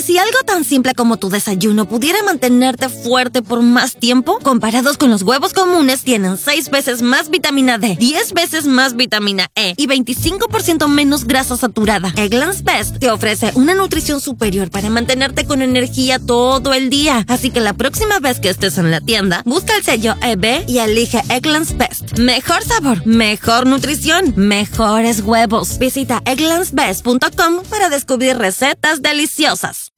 si algo tan simple como tu desayuno pudiera mantenerte fuerte por más tiempo, comparados con los huevos comunes, tienen 6 veces más vitamina D, 10 veces más vitamina E y 25% menos grasa saturada. Eggland's Best te ofrece una nutrición superior para mantenerte con energía todo el día. Así que la próxima vez que estés en la tienda, busca el sello EB y elige Eggland's Best. Mejor sabor, mejor nutrición, mejores huevos. Visita egglandsbest.com para descubrir recetas deliciosas.